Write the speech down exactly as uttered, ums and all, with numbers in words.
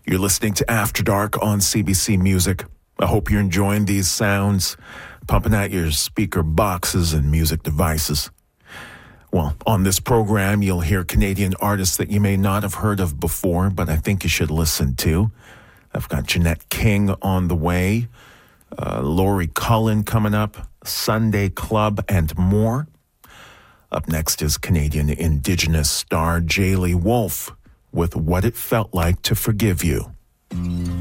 You're listening to After Dark on C B C Music. I hope you're enjoying these sounds, pumping out your speaker boxes and music devices. Well, on this program, you'll hear Canadian artists that you may not have heard of before, but I think you should listen to. I've got Jeanette King on the way, uh, Laurie Cullen coming up, Sunday Club, and more. Up next is Canadian Indigenous star Jaylee Wolf with What It Felt Like to Forgive You.